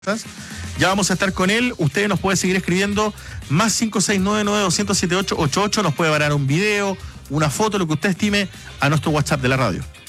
Ya vamos a estar con él. Usted nos puede seguir escribiendo más 569-9200-7888. Nos puede parar un video, una foto, lo que usted estime, a nuestro WhatsApp de la radio.